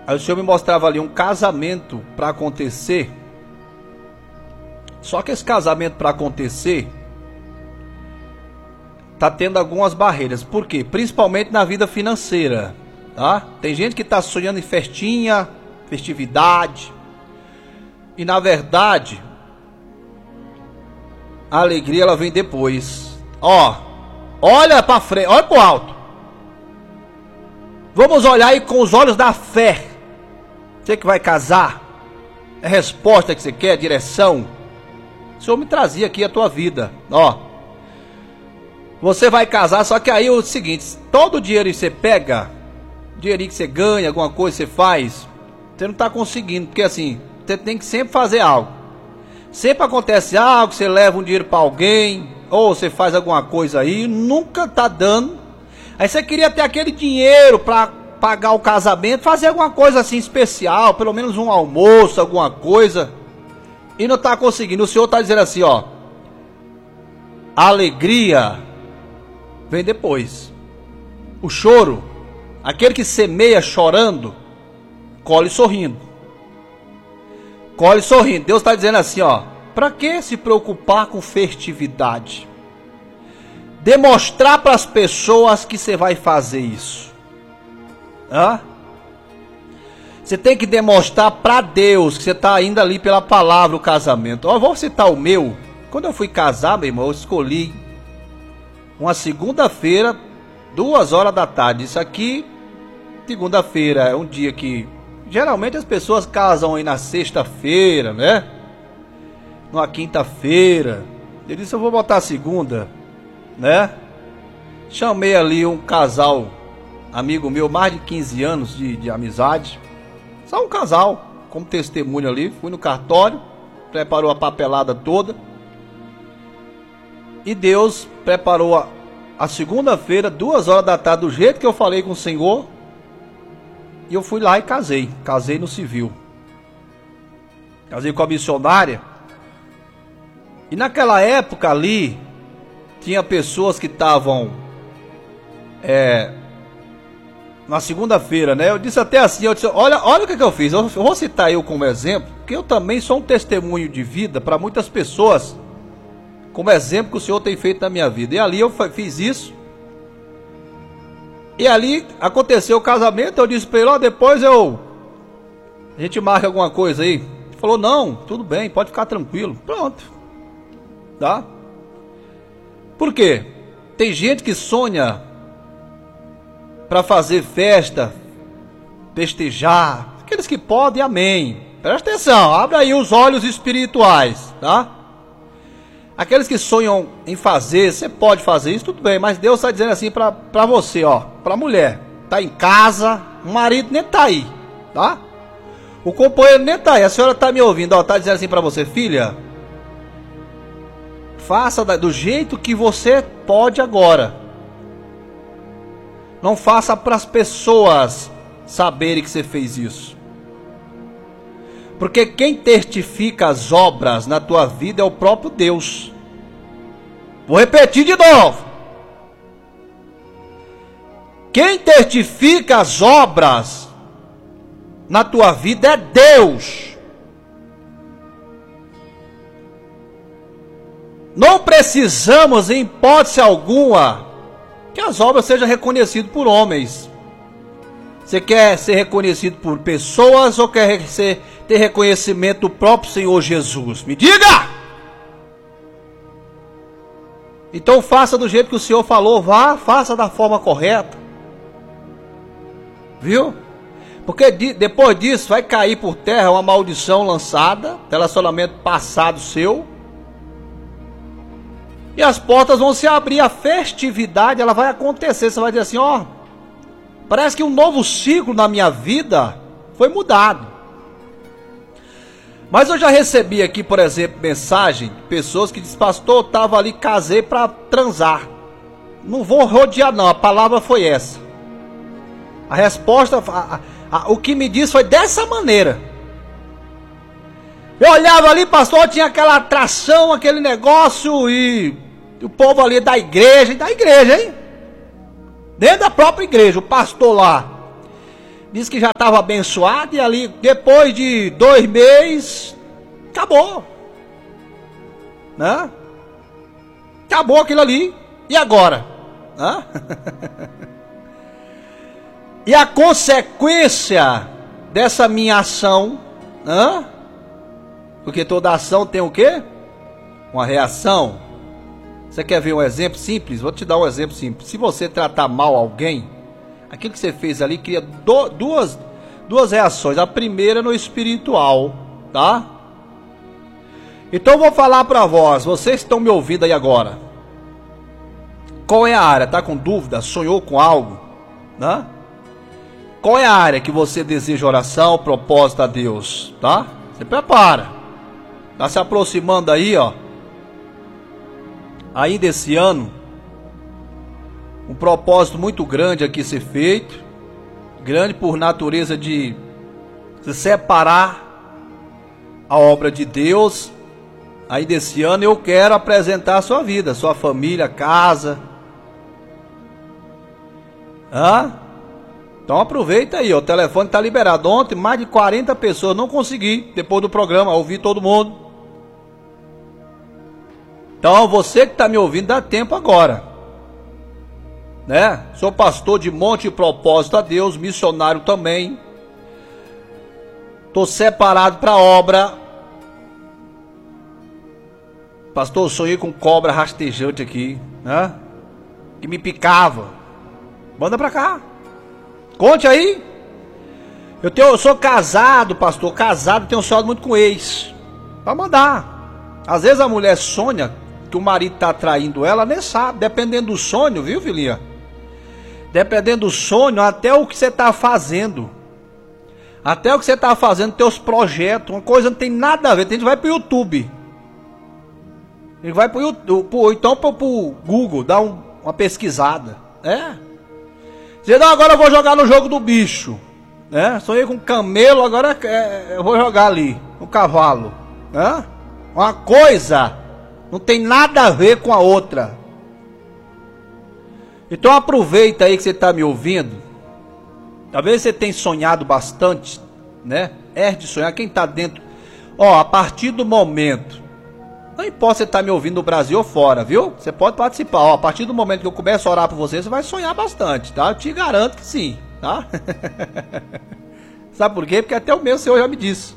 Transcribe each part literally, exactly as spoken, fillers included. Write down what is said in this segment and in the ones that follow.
Aí o Senhor me mostrava ali um casamento para acontecer. Só que esse casamento para acontecer tá tendo algumas barreiras. Por quê? Principalmente na vida financeira, tá? Tem gente que tá sonhando em festinha, festividade. E na verdade, a alegria ela vem depois. Ó, olha para frente, olha pro alto. Vamos olhar aí com os olhos da fé. Você que vai casar, é resposta que você quer, direção. O Senhor me trazia aqui a tua vida, ó. Você vai casar, só que aí é o seguinte, todo o dinheiro que você pega, dinheirinho que você ganha, alguma coisa que você faz, você não tá conseguindo, porque assim, você tem que sempre fazer algo. Sempre acontece algo, você leva um dinheiro para alguém, ou você faz alguma coisa aí, nunca tá dando. Aí você queria ter aquele dinheiro para pagar o casamento, fazer alguma coisa assim especial, pelo menos um almoço, alguma coisa, e não tá conseguindo. O Senhor tá dizendo assim, ó, a alegria vem depois. O choro, aquele que semeia chorando, colhe sorrindo. Colhe sorrindo. Deus está dizendo assim, ó, para que se preocupar com festividade? Demonstrar para as pessoas que você vai fazer isso. Hã? Você tem que demonstrar para Deus que você está indo ali pela palavra, o casamento. Ó, vou citar o meu. Quando eu fui casar, meu irmão, eu escolhi uma segunda-feira, duas horas da tarde. Isso aqui, segunda-feira, é um dia que geralmente as pessoas casam aí na sexta-feira, né? Na quinta-feira. Eu disse, eu vou botar a segunda, né? Chamei ali um casal, amigo meu, mais de quinze anos de, de amizade. Só um casal, como testemunho ali. Fui no cartório, preparou a papelada toda. E Deus preparou a, a segunda-feira, duas horas da tarde, do jeito que eu falei com o Senhor. E eu fui lá e casei. Casei no civil. Casei com a missionária. E naquela época ali, tinha pessoas que estavam é, na segunda-feira, né? Eu disse até assim, eu disse, olha, olha o que, que eu fiz. Eu, eu vou citar eu como exemplo, porque eu também sou um testemunho de vida para muitas pessoas, como exemplo que o Senhor tem feito na minha vida. E ali eu fiz isso. E ali aconteceu o casamento. Eu disse para ele, ó, depois eu a gente marca alguma coisa aí. Ele falou, não, tudo bem, pode ficar tranquilo. Pronto. Tá? Por quê? Tem gente que sonha para fazer festa, festejar. Aqueles que podem, amém. Presta atenção, abre aí os olhos espirituais, tá? Aqueles que sonham em fazer, você pode fazer isso, tudo bem, mas Deus está dizendo assim para para você, ó, para a mulher, tá em casa, o marido nem tá aí, tá? O companheiro nem tá aí, a senhora tá me ouvindo, ó, tá dizendo assim para você, filha, faça do jeito que você pode agora. Não faça para as pessoas saberem que você fez isso. Porque quem testifica as obras na tua vida é o próprio Deus. Vou repetir de novo. Quem testifica as obras na tua vida é Deus. Não precisamos, em hipótese alguma, que as obras sejam reconhecidas por homens. Você quer ser reconhecido por pessoas ou quer ser, ter reconhecimento do próprio Senhor Jesus? Me diga! Então faça do jeito que o Senhor falou, vá, faça da forma correta. Viu? Porque de, depois disso vai cair por terra uma maldição lançada, relacionamento passado seu. E as portas vão se abrir, a festividade ela vai acontecer. Você vai dizer assim, ó, parece que um novo ciclo na minha vida foi mudado. Mas eu já recebi aqui, por exemplo, mensagem de pessoas que dizem, pastor, eu estava ali, casei para transar. Não vou rodear não, a palavra foi essa. A resposta, a, a, o que me disse foi dessa maneira. Eu olhava ali, pastor, tinha aquela atração, aquele negócio e o povo ali da igreja, da igreja, hein? Dentro da própria igreja, o pastor lá. disse que já estava abençoado e ali, depois de dois meses, acabou. Né? Acabou aquilo ali. E agora? Né? E a consequência dessa minha ação, né? Porque toda ação tem o quê? Uma reação. Você quer ver um exemplo simples? Vou te dar um exemplo simples. Se você tratar mal alguém, aquilo que você fez ali cria do, duas, duas reações. A primeira no espiritual, tá? Então eu vou falar para vós, vocês estão me ouvindo aí agora. Qual é a área? Tá com dúvida? Sonhou com algo? Né? Qual é a área que você deseja oração, propósito a Deus? Tá? Você prepara. Tá se aproximando aí, ó. Ainda esse ano, um propósito muito grande aqui ser feito, grande por natureza de se separar a obra de Deus. Aí desse ano eu quero apresentar a sua vida, sua família, casa. Hã? Então aproveita aí, ó, o telefone está liberado. Ontem mais de quarenta pessoas, não consegui, depois do programa, ouvir todo mundo. Então você que está me ouvindo, dá tempo agora. Né? Sou pastor de monte de propósito a Deus, missionário também. Estou separado para a obra. Pastor, sonhei com cobra rastejante aqui, né? Que me picava. Manda pra cá. Conte aí. Eu, tenho, eu sou casado, pastor, casado, tenho sonhado muito com ex. Pra mandar. Às vezes a mulher sonha que o marido tá traindo ela, nem sabe, dependendo do sonho, viu, filhinha? Dependendo do sonho, até o que você tá fazendo. Até o que você tá fazendo, teus projetos, uma coisa não tem nada a ver, a gente vai pro YouTube. Ele vai pro YouTube, pro, então pro, pro Google, dar um, uma pesquisada. É. Dizer, não, agora eu vou jogar no jogo do bicho. Né? Sonhei com camelo, agora é, eu vou jogar ali, no cavalo. Né? Uma coisa não tem nada a ver com a outra. Então aproveita aí que você está me ouvindo. Talvez você tenha sonhado bastante, né? É de sonhar, quem está dentro. Ó, a partir do momento, não importa se você está me ouvindo no Brasil ou fora, viu? Você pode participar. Ó, a partir do momento que eu começo a orar por você, você vai sonhar bastante, tá? Eu te garanto que sim, tá? Sabe por quê? Porque até o meu Senhor já me disse.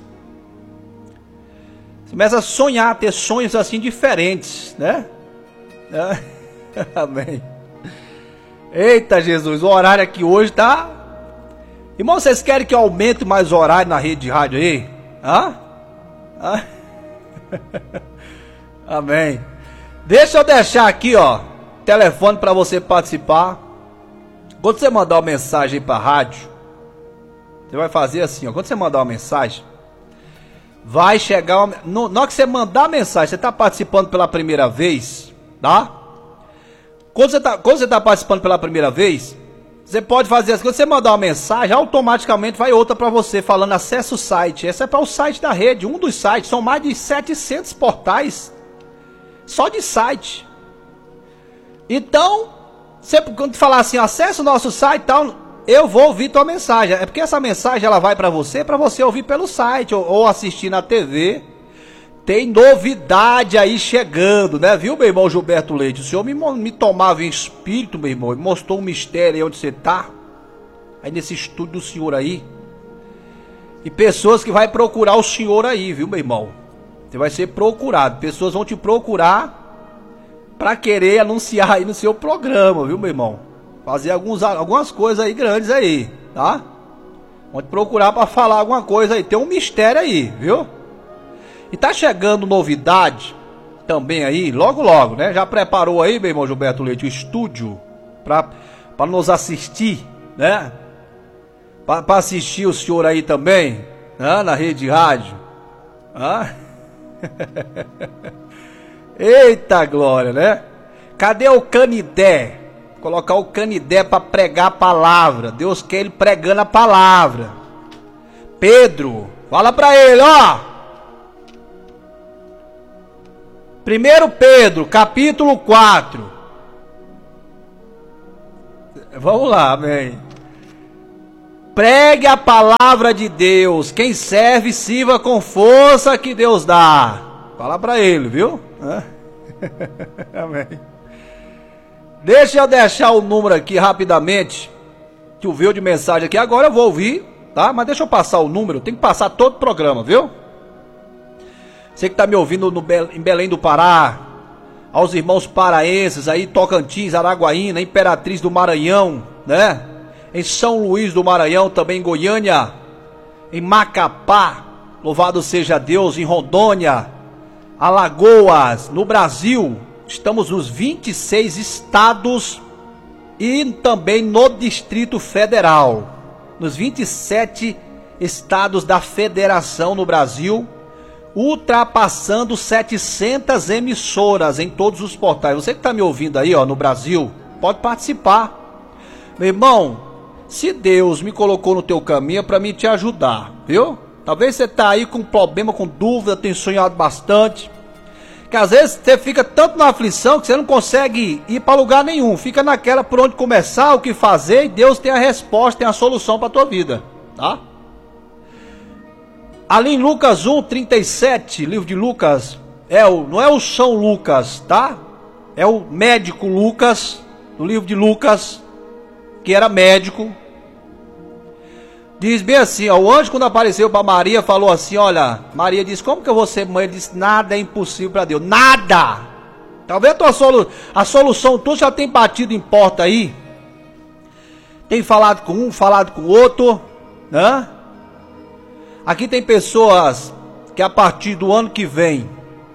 Você começa a sonhar, a ter sonhos assim diferentes, né? É. Amém. Eita Jesus, o horário aqui hoje tá... Irmão, vocês querem que eu aumente mais o horário na rede de rádio aí? Hã? Hã? Amém. Deixa eu deixar aqui, ó, telefone para você participar. Quando você mandar uma mensagem para a rádio, você vai fazer assim, ó. Quando você mandar uma mensagem, vai chegar uma... no, na hora que você mandar a mensagem, você está participando pela primeira vez, tá? Quando você está quando você tá participando pela primeira vez, você pode fazer assim, quando você mandar uma mensagem, automaticamente vai outra para você falando acessa o site. Essa é para o site da rede, um dos sites, são mais de setecentos portais só de site. Então, você, quando falar assim, acessa o nosso site e tal, eu vou ouvir tua mensagem. É porque essa mensagem ela vai para você, para você ouvir pelo site ou, ou assistir na T V. Tem novidade aí chegando, né? Viu, meu irmão Gilberto Leite? O senhor me, me tomava em espírito, meu irmão, e mostrou um mistério aí onde você tá. Aí nesse estúdio do senhor aí. E pessoas que vai procurar o senhor aí, viu, meu irmão? Você vai ser procurado. Pessoas vão te procurar para querer anunciar aí no seu programa, viu, meu irmão? Fazer alguns, algumas coisas aí grandes aí, tá? Vão te procurar para falar alguma coisa aí. Tem um mistério aí, viu? E tá chegando novidade também aí, logo logo, né? Já preparou aí, meu irmão Gilberto Leite, o estúdio para para nos assistir, né? Para assistir o senhor aí também, né? Na rede de rádio. Ah? Eita glória, né? Cadê o Canidé? Colocar o Canidé para pregar a palavra. Deus quer ele pregando a palavra. Pedro, fala para ele, ó. Primeiro Pedro, capítulo quatro. Vamos lá, amém. Pregue a palavra de Deus. Quem serve, sirva com força que Deus dá. Fala para ele, viu? Amém. Deixa eu deixar o número aqui rapidamente. Que o veio de mensagem aqui. Agora eu vou ouvir, tá? Mas deixa eu passar o número. Tem que passar todo o programa, viu? Você que está me ouvindo no Be- em Belém do Pará, aos irmãos paraenses aí, Tocantins, Araguaína, Imperatriz do Maranhão, né? Em São Luís do Maranhão, também em Goiânia, em Macapá, louvado seja Deus, em Rondônia, Alagoas, no Brasil, estamos nos vinte e seis estados e também no Distrito Federal, nos vinte e sete estados da federação no Brasil, ultrapassando setecentas emissoras em todos os portais. Você que está me ouvindo aí, ó, no Brasil, pode participar. Meu irmão, se Deus me colocou no teu caminho é para me te ajudar, viu? Talvez você tá aí com problema, com dúvida, tem sonhado bastante, que às vezes você fica tanto na aflição que você não consegue ir para lugar nenhum, fica naquela por onde começar, o que fazer, e Deus tem a resposta, tem a solução para tua vida, tá? Ali em Lucas um, trinta e sete, livro de Lucas, é o, não é o São Lucas, tá? É o médico Lucas, do livro de Lucas, que era médico. Diz bem assim, ó, o anjo quando apareceu para Maria, falou assim, olha, Maria disse, como que eu vou ser mãe? Ele disse, nada é impossível para Deus, nada! Talvez a, tua solu a solução tua já tem batido em porta aí, tem falado com um, falado com o outro, né? Aqui tem pessoas que a partir do ano que vem,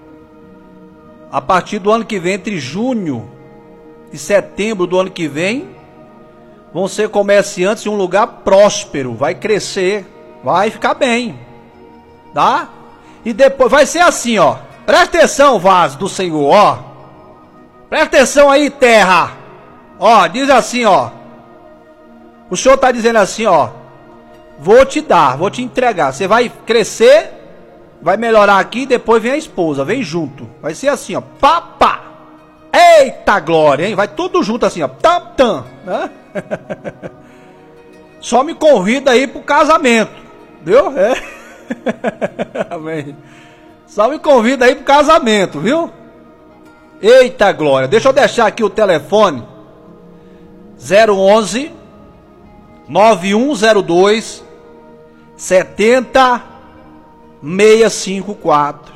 a partir do ano que vem, entre junho e setembro do ano que vem, vão ser comerciantes em um lugar próspero, vai crescer, vai ficar bem, tá? E depois vai ser assim, ó, presta atenção, vaso do Senhor, ó, presta atenção aí, terra, ó, diz assim, ó, o Senhor está dizendo assim, ó, vou te dar, vou te entregar. Você vai crescer, vai melhorar aqui, depois vem a esposa, vem junto. Vai ser assim, ó, pá, pá. Eita glória, hein? Vai tudo junto assim, ó, tam, tam, né? Só me convida aí pro casamento, viu? É. Amém. Só me convida aí pro casamento, viu? Eita glória. Deixa eu deixar aqui o telefone. zero onze, nove um zero dois, sete zero seis cinco quatro.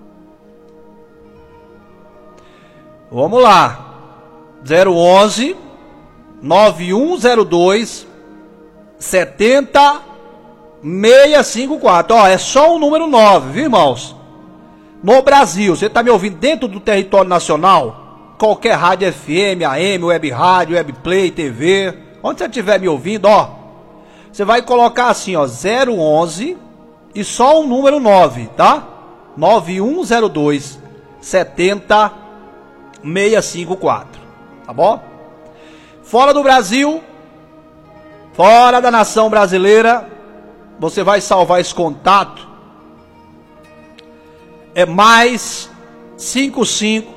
Vamos lá. zero onze, nove um zero dois, sete zero seis cinco quatro. Ó, é só o número nove, viu, irmãos? No Brasil, você está me ouvindo dentro do território nacional? Qualquer rádio F M, A M, web rádio, web play, T V, onde você estiver me ouvindo, ó, você vai colocar assim, ó, zero onze e só o número nove, tá? nove um zero dois, sete zero seis cinco quatro, tá bom? Fora do Brasil, fora da nação brasileira, você vai salvar esse contato. É mais cinco cinco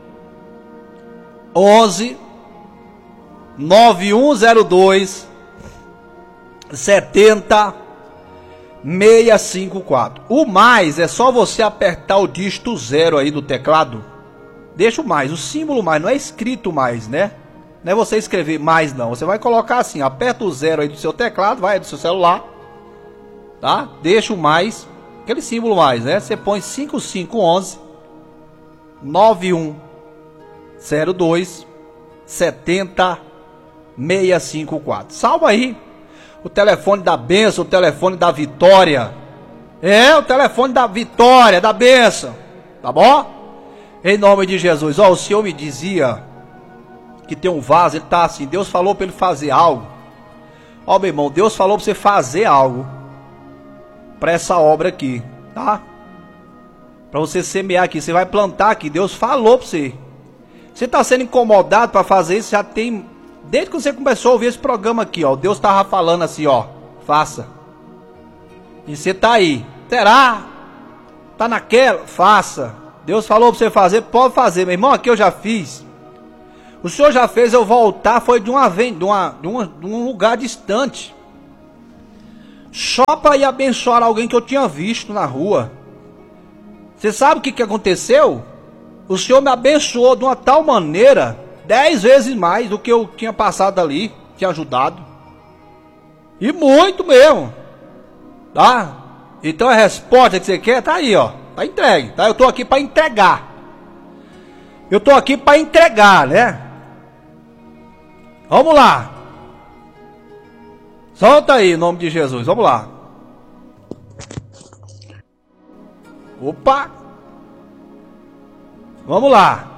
onze nove um zero dois sete zero seis cinco quatro. O mais é só você apertar o dígito zero aí do teclado. Deixa o mais, o símbolo mais, não é escrito mais, né? Não é você escrever mais não, você vai colocar assim, aperta o zero aí do seu teclado, vai do seu celular, tá? Deixa o mais, aquele símbolo mais, né? Você põe cinco cinco onze nove um zero dois sete zero seis cinco quatro. Salva aí o telefone da bênção, o telefone da vitória. É, o telefone da vitória, da bênção, tá bom? Em nome de Jesus. Ó, o Senhor me dizia que tem um vaso, ele tá assim, Deus falou para ele fazer algo. Ó, meu irmão, Deus falou para você fazer algo para essa obra aqui, tá? Para você semear aqui, você vai plantar aqui, Deus falou para você. Você está sendo incomodado para fazer isso, já tem, desde que você começou a ouvir esse programa aqui, ó, Deus estava falando assim, ó, faça. E você tá aí, será? Tá naquela? Faça. Deus falou para você fazer, pode fazer, meu irmão, aqui eu já fiz. O Senhor já fez eu voltar, foi de uma vez, de, uma, de, uma, de um lugar distante. só para ir abençoar alguém que eu tinha visto na rua. Você sabe o que, que aconteceu? O Senhor me abençoou de uma tal maneira, dez vezes mais do que eu tinha passado ali, tinha ajudado. E muito mesmo. Tá? Então a resposta que você quer tá aí, ó. Tá entregue, tá? Eu tô aqui para entregar. Eu tô aqui para entregar, né? Vamos lá. Solta aí, em nome de Jesus. Vamos lá. Opa. Vamos lá.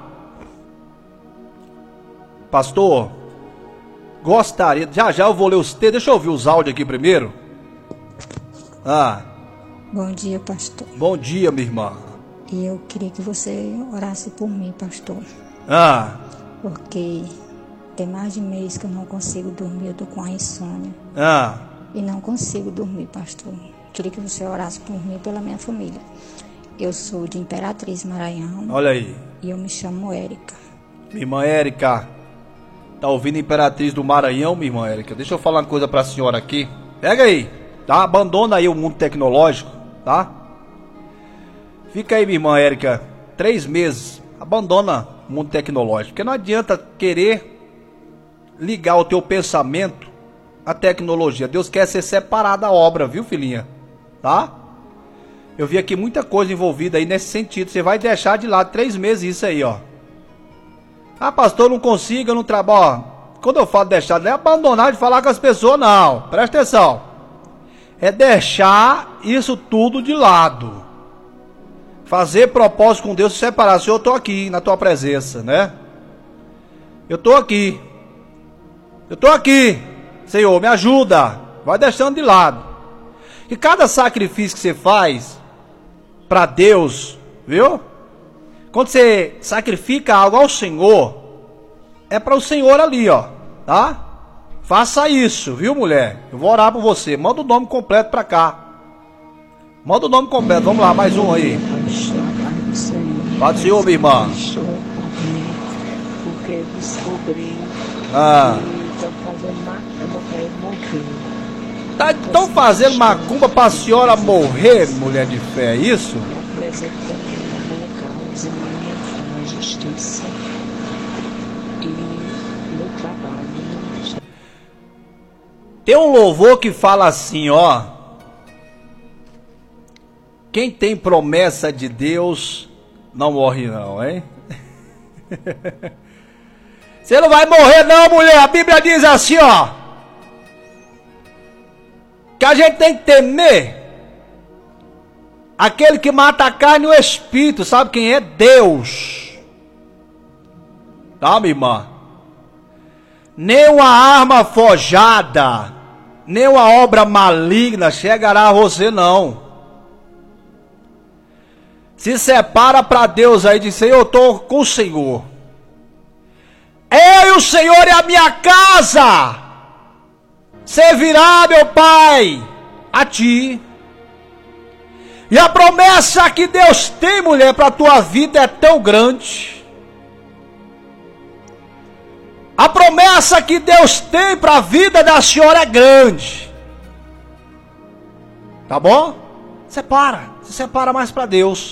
Pastor, gostaria... Já já eu vou ler os textos. Deixa eu ouvir os áudios aqui primeiro. Ah. Bom dia, pastor. Bom dia, minha irmã. E eu queria que você orasse por mim, pastor. Ah. Porque tem mais de mês que eu não consigo dormir. Eu tô com a insônia. Ah. E não consigo dormir, pastor. Queria que você orasse por mim e pela minha família. Eu sou de Imperatriz, Maranhão. Olha aí. E eu me chamo Érica. Minha irmã Érica. Tá ouvindo Imperatriz do Maranhão, minha irmã Érica? Deixa eu falar uma coisa pra senhora aqui. Pega aí, tá? Abandona aí o mundo tecnológico, tá? Fica aí, minha irmã Érica, três meses. Abandona o mundo tecnológico. Porque não adianta querer ligar o teu pensamento à tecnologia. Deus quer ser separado da obra, viu, filhinha? Tá? Eu vi aqui muita coisa envolvida aí nesse sentido. Você vai deixar de lado três meses isso aí, ó. Ah, pastor, eu não consigo, eu não trabalho. Quando eu falo deixar, não é abandonar de falar com as pessoas, não. Presta atenção. É deixar isso tudo de lado. Fazer propósito com Deus, se separar. Senhor, eu estou aqui na tua presença, né? Eu estou aqui. Eu estou aqui. Senhor, me ajuda. Vai deixando de lado. E cada sacrifício que você faz para Deus, viu? Quando você sacrifica algo ao Senhor, é para o Senhor ali, ó, tá? Faça isso, viu, mulher? Eu vou orar por você. Manda o nome completo para cá. Manda o nome completo. Vamos lá, mais um aí. Pode ser, minha irmã. Porque descobri ah. que estão fazendo macumba para Tá, estão fazendo macumba para a senhora morrer. a senhora morrer, mulher de fé, é isso? Apresentando a minha causa, minha justiça e meu trabalho. Tem um louvor que fala assim, ó. Quem tem promessa de Deus não morre não, hein? Você não vai morrer não, mulher. A Bíblia diz assim, ó. Que a gente tem que temer aquele que mata a carne e o espírito. Sabe quem é? Deus. Tá, minha irmã? Nem uma arma forjada, nem uma obra maligna chegará a você, não. Se separa para Deus aí, diz: Senhor, eu estou com o Senhor. Eu e o Senhor e a minha casa servirá, meu Pai, a ti. E a promessa que Deus tem, mulher, para a tua vida é tão grande. A promessa que Deus tem para a vida da senhora é grande. Tá bom? Separa, se separa mais para Deus.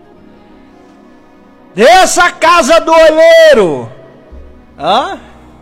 Dessa casa do olheiro. Hã?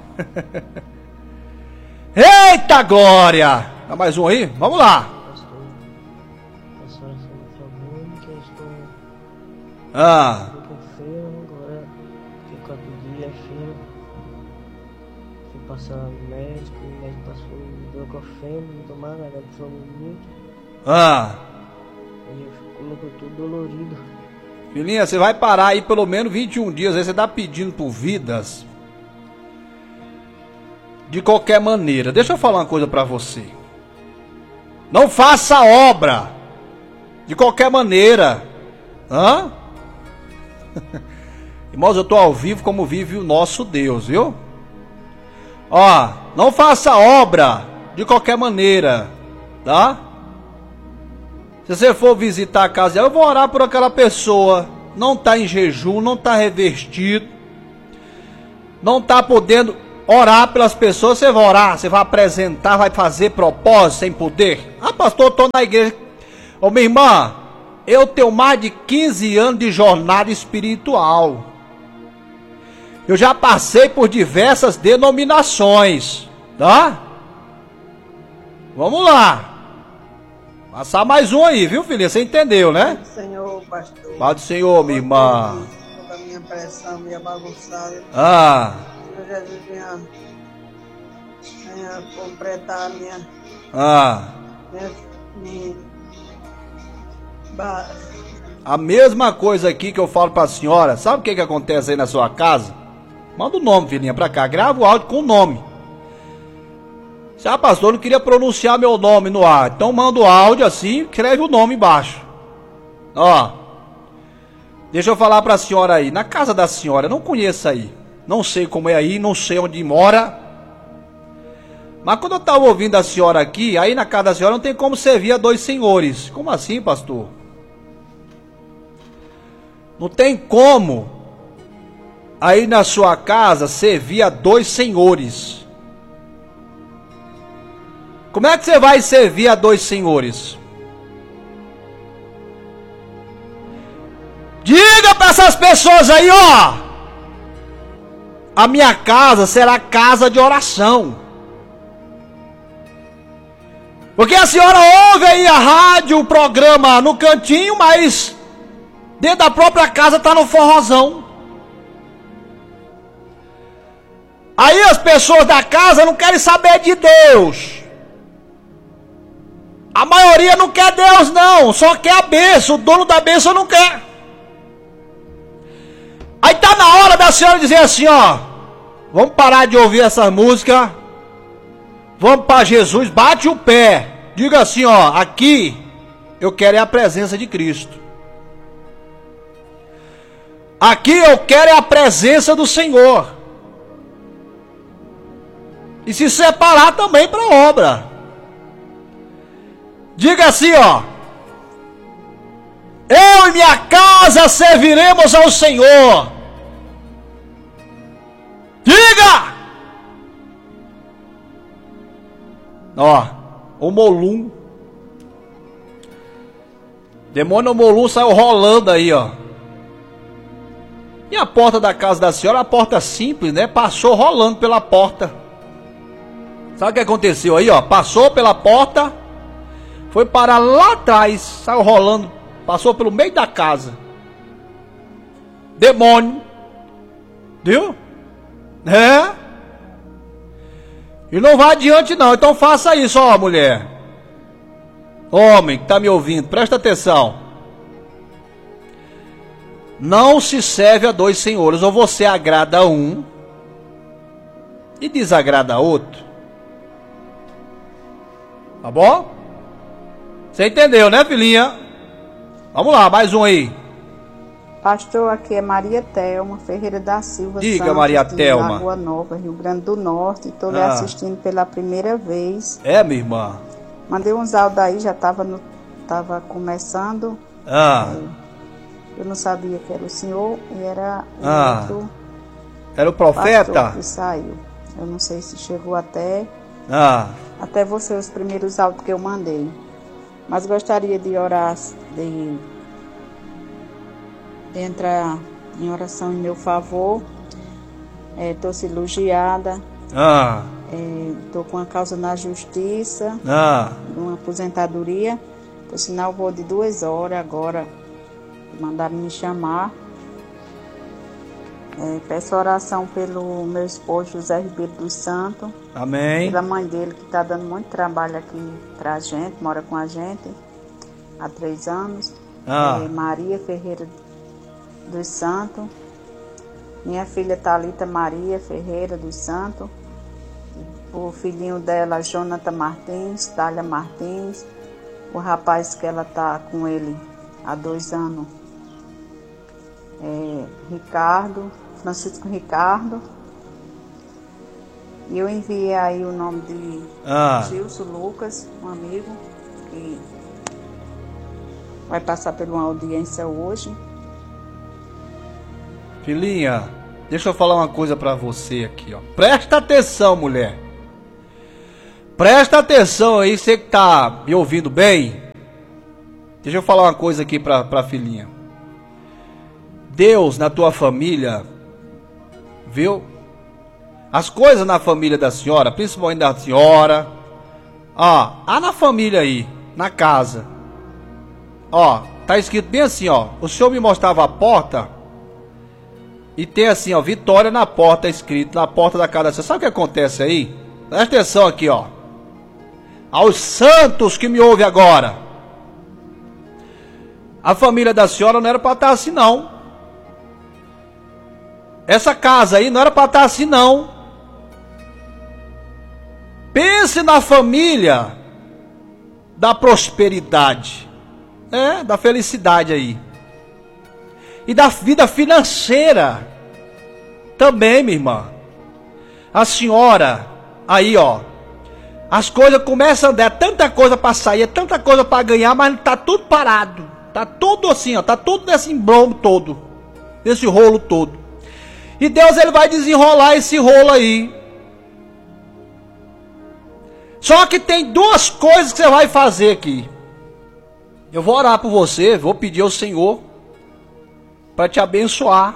Eita glória! Dá mais um aí? Vamos lá. Pastor, a senhora falou muito que eu estou Ah. com feio, agora fico quatro dias feio. Fui passar no médico, o médico passou ibuprofeno, não tomar nada, foi muito. Ah. Aí eu colocou tudo dolorido. Filhinha, você vai parar aí pelo menos vinte e um dias. Aí você tá pedindo por vidas. De qualquer maneira. Deixa eu falar uma coisa pra você. Não faça obra. De qualquer maneira. Hã? Irmãos, eu tô ao vivo como vive o nosso Deus, viu? Ó, não faça obra de qualquer maneira. Tá? Se você for visitar a casa, eu vou orar por aquela pessoa. Não está em jejum, não está revestido, não está podendo orar pelas pessoas, você vai orar, você vai apresentar, vai fazer propósito sem poder. Ah, pastor, eu tô na igreja. Ô, minha irmã, eu tenho mais de quinze anos de jornada espiritual. Eu já passei por diversas denominações, tá? Vamos lá. Passar mais um aí, viu, filha? Você entendeu, né? Pai do Senhor, pastor. Pai do Senhor, minha irmã. Toda a minha pressão, minha bagunçada. Ah. Senhor Jesus, venha, venha completar a minha... Ah. minha, minha ba... A mesma coisa aqui que eu falo pra senhora. Sabe o que que acontece aí na sua casa? Manda o nome, filhinha, pra cá. Grava o áudio com o nome. Ah, pastor, eu não queria pronunciar meu nome no ar. Então manda o áudio assim, escreve o nome embaixo. Ó. Deixa eu falar pra senhora aí. Na casa da senhora, eu não conheço aí. Não sei como é aí, não sei onde mora. Mas quando eu tava ouvindo a senhora aqui, aí na casa da senhora não tem como servir a dois senhores. Como assim, pastor? Não tem como aí na sua casa servir a dois senhores. Como é que você vai servir a dois senhores? Diga para essas pessoas aí, ó. A minha casa será casa de oração. Porque a senhora ouve aí a rádio, o programa no cantinho, mas dentro da própria casa está no forrozão. Aí as pessoas da casa não querem saber de Deus. A maioria não quer Deus não, só quer a bênção, o dono da bênção não quer. Aí tá na hora da senhora dizer assim, ó, vamos parar de ouvir essa música, vamos para Jesus, bate o pé, diga assim, ó, aqui eu quero é a presença de Cristo. Aqui eu quero é a presença do Senhor. E se separar também para a obra. Diga assim, ó. Eu e minha casa serviremos ao Senhor. Diga! Ó, o Molum. Demônio Molum saiu rolando aí, ó. E a porta da casa da senhora, a porta simples, né? Passou rolando pela porta. Sabe o que aconteceu aí, ó? Passou pela porta, foi parar lá atrás, saiu rolando, passou pelo meio da casa. Demônio. Viu? É. E não vai adiante não, então faça isso, ó, mulher. Homem que tá me ouvindo, presta atenção. Não se serve a dois senhores, ou você agrada a um e desagrada a outro. Tá bom? Você entendeu, né, filhinha? Vamos lá, mais um aí. Pastor, aqui é Maria Thelma Ferreira da Silva. Diga, Santos, Maria de Thelma. Lagoa Nova, Rio Grande do Norte. Estou lhe Ah. assistindo pela primeira vez. É, minha irmã. Mandei uns áudios aí, já estava no, tava começando. Ah, Eu não sabia que era o senhor e era o Ah. outro era o pastor profeta? que saiu. Eu não sei se chegou até, Ah, até você os primeiros áudios que eu mandei. Mas gostaria de orar, de, de entrar em oração em meu favor. Estou cirurgiada, ah, estou com a causa na justiça, ah. de uma aposentadoria. Por sinal, vou de duas horas agora, mandaram me chamar. É, peço oração pelo meu esposo José Ribeiro dos Santos, Amém. pela mãe dele que está dando muito trabalho aqui pra gente, mora com a gente há três anos. Ah. É, Maria Ferreira dos Santos, minha filha Thalita Maria Ferreira dos Santos, o filhinho dela Jonathan Martins, Thalia Martins, o rapaz que ela tá com ele há dois anos, é, Ricardo, Francisco Ricardo. E eu enviei aí o nome de Ah. Gilson Lucas, um amigo, que vai passar por uma audiência hoje. Filhinha, deixa eu falar uma coisa pra você aqui, ó. Presta atenção, mulher. Presta atenção aí, você que tá me ouvindo bem. Deixa eu falar uma coisa aqui pra, pra filhinha. Deus na tua família, viu? As coisas na família da senhora, principalmente da senhora, ó, há na família aí, na casa, ó, tá escrito bem assim, ó, o senhor me mostrava a porta, e tem assim, ó, Vitória na porta escrito, na porta da casa da senhora. Sabe o que acontece aí? Presta atenção aqui, ó, aos santos que me ouvem agora, a família da senhora não era para estar assim não, essa casa aí não era para estar assim não. Pense na família da prosperidade, é, da felicidade aí. E da vida financeira também, minha irmã. A senhora, aí ó, as coisas começam a andar, é tanta coisa para sair, é tanta coisa para ganhar, mas tá tudo parado. Tá tudo assim, ó, tá tudo nesse embrombo todo, nesse rolo todo. E Deus, ele vai desenrolar esse rolo aí. Só que tem duas coisas que você vai fazer aqui. Eu vou orar por você, vou pedir ao Senhor para te abençoar.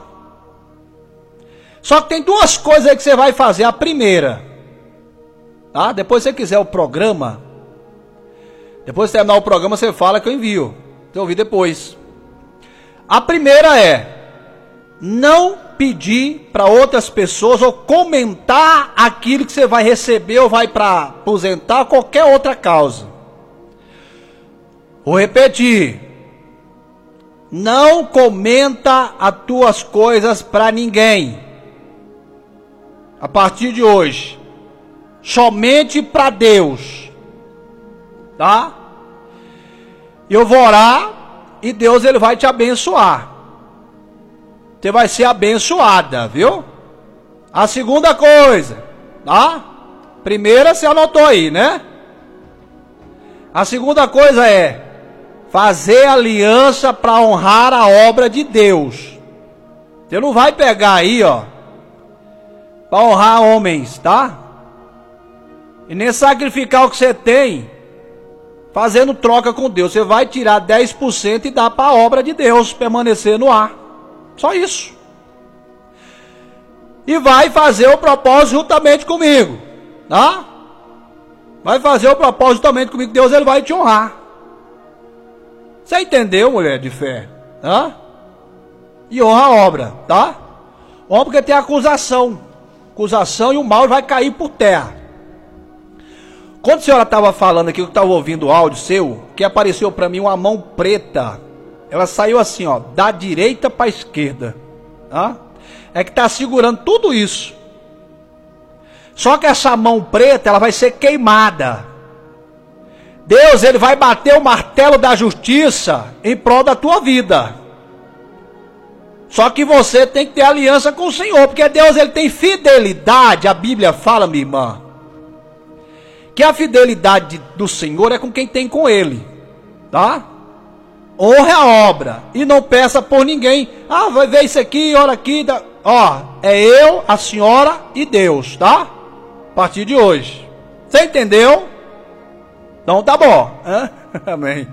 Só que tem duas coisas aí que você vai fazer. A primeira, tá? Depois se você quiser o programa, depois de terminar o programa você fala que eu envio. Você ouvir depois. A primeira é não pedir para outras pessoas ou comentar aquilo que você vai receber ou vai para aposentar, qualquer outra causa. Vou repetir. Não comenta as tuas coisas para ninguém. A partir de hoje, somente para Deus. Tá? Eu vou orar e Deus, ele vai te abençoar. Você vai ser abençoada, viu? A segunda coisa, tá? Primeira você anotou aí, né? A segunda coisa é fazer aliança para honrar a obra de Deus. Você não vai pegar aí, ó, para honrar homens, tá? E nem sacrificar o que você tem fazendo troca com Deus. Você vai tirar dez por cento e dar para a obra de Deus permanecer no ar. Só isso. E vai fazer o propósito juntamente comigo, tá? Vai fazer o propósito juntamente comigo. Deus, ele vai te honrar. Você entendeu, mulher de fé? Tá? E honra a obra, tá? Honra porque tem acusação. Acusação e o mal vai cair por terra. Quando a senhora estava falando aqui, eu estava ouvindo o áudio seu, que apareceu para mim uma mão preta. Ela saiu assim, ó, da direita para a esquerda, tá? É que está segurando tudo isso. Só que essa mão preta, ela vai ser queimada. Deus, ele vai bater o martelo da justiça em prol da tua vida. Só que você tem que ter aliança com o Senhor, porque Deus, ele tem fidelidade. A Bíblia fala, minha irmã, que a fidelidade do Senhor é com quem tem com ele, tá? Honre a obra e não peça por ninguém. Ah, vai ver isso aqui, olha aqui. Da... Ó, é eu, a senhora e Deus, tá? A partir de hoje. Você entendeu? Então tá bom. Hã? Amém.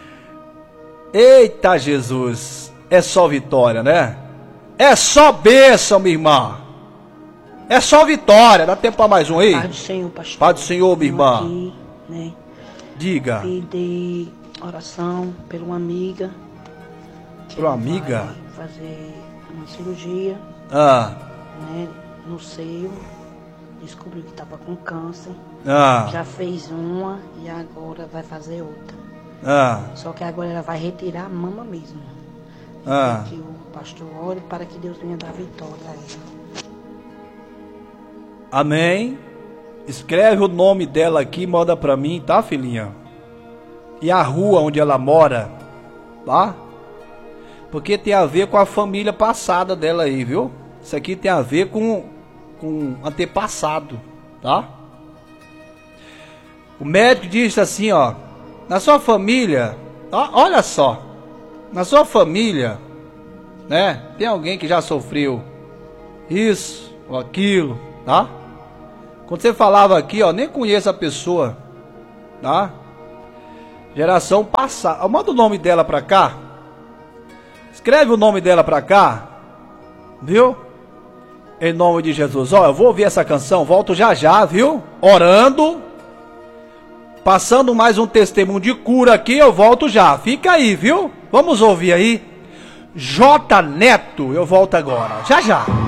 Eita Jesus. É só vitória, né? É só bênção, minha irmã. É só vitória. Dá tempo para mais um aí? Pai do Senhor, pastor. Pai do Senhor, minha irmã. Aqui, né? Diga. Pedir oração por uma amiga. Por uma amiga? Vai fazer uma cirurgia, Ah. né, no seio. Descobriu que estava com câncer. Ah. Já fez uma e agora vai fazer outra. Ah. Só que agora ela vai retirar a mama mesmo. Ah. Que o pastor ore para que Deus venha dar vitória a ela. Amém. Escreve o nome dela aqui e manda pra mim, tá, filhinha? E a rua onde ela mora, tá? Porque tem a ver com a família passada dela aí, viu? Isso aqui tem a ver com, com antepassado, tá? O médico disse assim, ó, na sua família, ó, olha só, na sua família, né? Tem alguém que já sofreu isso ou aquilo, tá? Quando você falava aqui, ó, nem conheço a pessoa, tá? Geração passada. Manda o nome dela pra cá. Escreve o nome dela pra cá, viu? Em nome de Jesus. Ó, eu vou ouvir essa canção, volto já já, viu? Orando, passando mais um testemunho de cura aqui, eu volto já. Fica aí, viu? Vamos ouvir aí. J Neto, eu volto agora. Já já.